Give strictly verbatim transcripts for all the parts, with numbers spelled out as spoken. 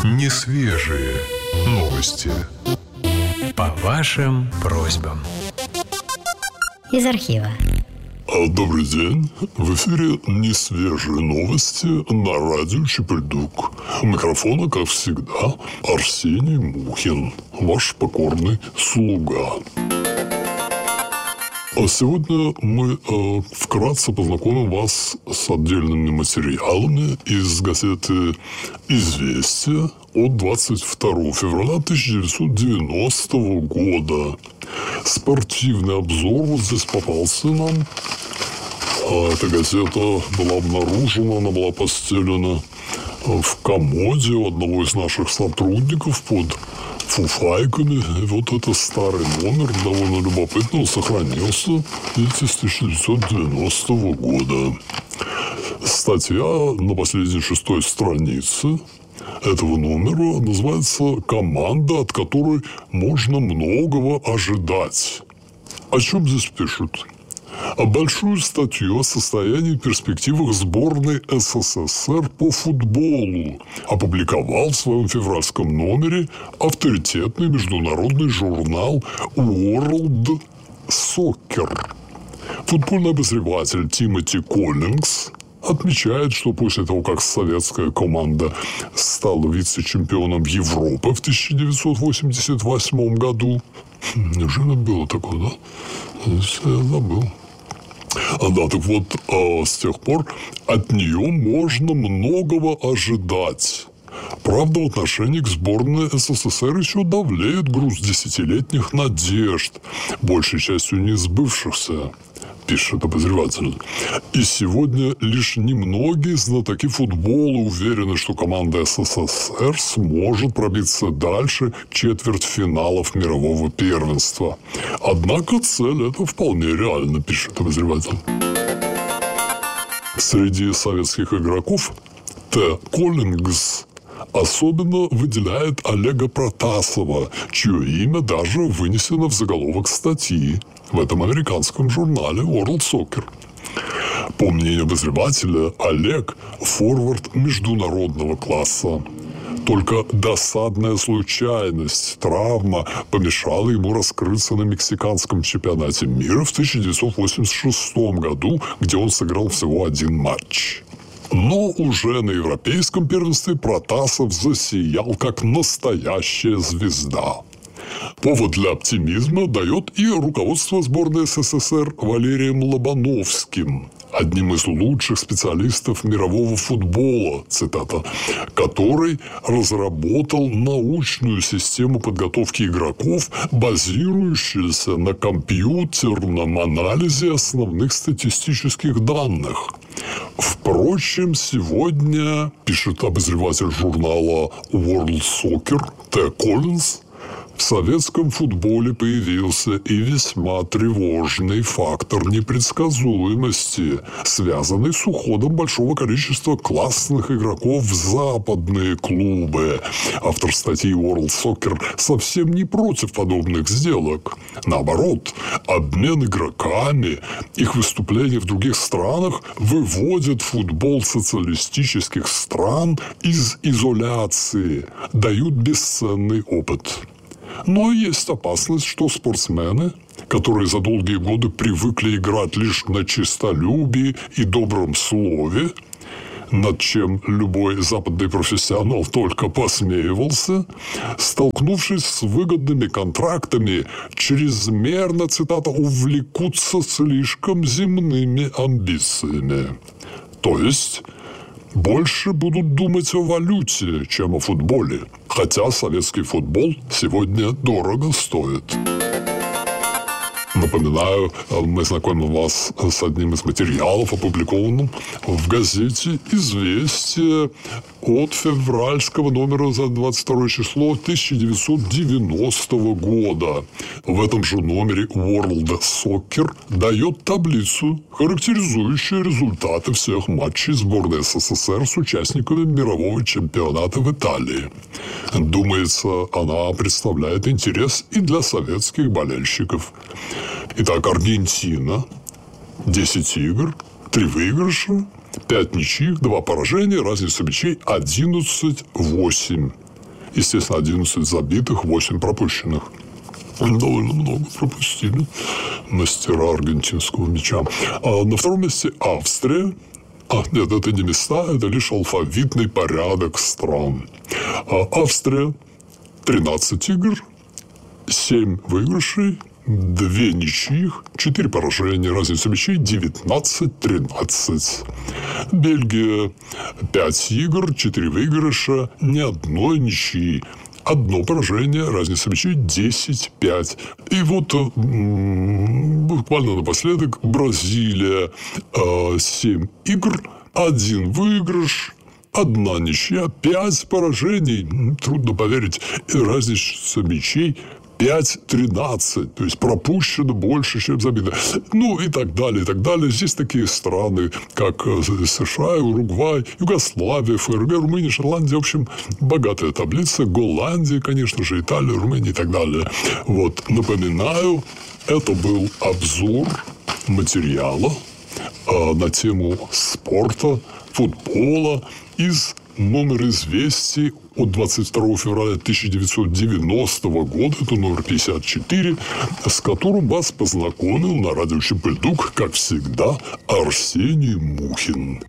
Несвежие новости. По вашим просьбам. Из архива. Добрый день. В эфире несвежие новости на радио Чепельдук. У микрофона, как всегда, Арсений Мухин, ваш покорный слуга. А сегодня мы э, вкратце познакомим вас с отдельными материалами из газеты «Известия» от двадцать второго февраля тысяча девятьсот девяностого года. Спортивный обзор вот здесь попался нам. А эта газета была обнаружена, она была постелена в комоде у одного из наших сотрудников под фуфайками. И вот это старый номер, довольно любопытно, он сохранился, видите, с тысяча девятьсот девяностого года. Статья на последней шестой странице этого номера называется «Команда, от которой можно многого ожидать». О чем здесь пишут? Большую статью о состоянии и перспективах сборной СССР по футболу опубликовал в своем февральском номере авторитетный международный журнал World Soccer. Футбольный обозреватель Тимоти Коллинз отмечает, что после того, как советская команда стала вице-чемпионом Европы в тысяча девятьсот восемьдесят восьмом году, неужели было такое, да? Я забыл. А, да, так вот, а, с тех пор от нее можно многого ожидать. Правда, в отношении к сборной СССР еще давлеет груз десятилетних надежд, большей частью не сбывшихся, пишет обозреватель. И сегодня лишь немногие знатоки футбола уверены, что команда СССР сможет пробиться дальше четвертьфиналов мирового первенства. Однако цель эта вполне реальна, пишет обозреватель. Среди советских игроков Т. Коллинз особенно выделяет Олега Протасова, чье имя даже вынесено в заголовок статьи в этом американском журнале World Soccer. По мнению обозревателя, Олег – форвард международного класса. Только досадная случайность, травма помешала ему раскрыться на мексиканском чемпионате мира в тысяча девятьсот восемьдесят шестом году, где он сыграл всего один матч. Но уже на европейском первенстве Протасов засиял как настоящая звезда. Повод для оптимизма дает и руководство сборной СССР Валерием Лобановским, одним из лучших специалистов мирового футбола, цитата, который разработал научную систему подготовки игроков, базирующуюся на компьютерном анализе основных статистических данных. Впрочем, сегодня, пишет обозреватель журнала World Soccer Т. Коллинз, в советском футболе появился и весьма тревожный фактор непредсказуемости, связанный с уходом большого количества классных игроков в западные клубы. Автор статьи World Soccer совсем не против подобных сделок. Наоборот, обмен игроками, их выступления в других странах выводят футбол социалистических стран из изоляции, дают бесценный опыт. Но есть опасность, что спортсмены, которые за долгие годы привыкли играть лишь на честолюбии и добром слове, над чем любой западный профессионал только посмеивался, столкнувшись с выгодными контрактами, чрезмерно, цитата, увлекутся слишком земными амбициями. То есть больше будут думать о валюте, чем о футболе. Хотя советский футбол сегодня дорого стоит. Напоминаю, мы знакомим вас с одним из материалов, опубликованным в газете «Известия» от февральского номера за двадцать второе число тысяча девятьсот девяностого года. В этом же номере World Soccer дает таблицу, характеризующую результаты всех матчей сборной СССР с участниками мирового чемпионата в Италии. Думается, она представляет интерес и для советских болельщиков. Итак, Аргентина, десять игр, три выигрыша, пять ничьих, два поражения, разница мячей одиннадцать восемь. Естественно, одиннадцать забитых, восемь пропущенных. Довольно много пропустили мастера аргентинского мяча. А на втором месте Австрия. А, нет, это не места, это лишь алфавитный порядок стран. А Австрия тринадцать игр, семь выигрышей, две ничьих, четыре поражения, разница мячей девятнадцать тринадцать. Бельгия пять игр, четыре выигрыша, ни одной ничьи. Одно поражение, разница мячей десять пять. И вот буквально напоследок Бразилия семь игр, один выигрыш, одна ничья, пять поражений. Трудно поверить. И разница мячей пять тринадцать, то есть пропущено больше, чем забито. Ну, и так далее, и так далее. Здесь такие страны, как США, Уругвай, Югославия, ФРГ, Румыния, Шотландия. В общем, богатая таблица. Голландия, конечно же, Италия, Румыния и так далее. Вот, напоминаю, это был обзор материала э, на тему спорта, футбола из номер известий от двадцать второго февраля тысяча девятьсот девяностого года, это номер пятьдесят четыре, с которым вас познакомил на радио Чепельдук, как всегда, Арсений Мухин.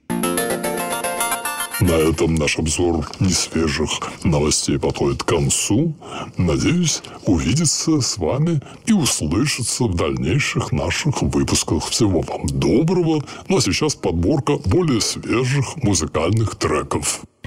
На этом наш обзор несвежих новостей подходит к концу. Надеюсь увидеться с вами и услышаться в дальнейших наших выпусках. Всего вам доброго. Ну а сейчас подборка более свежих музыкальных треков.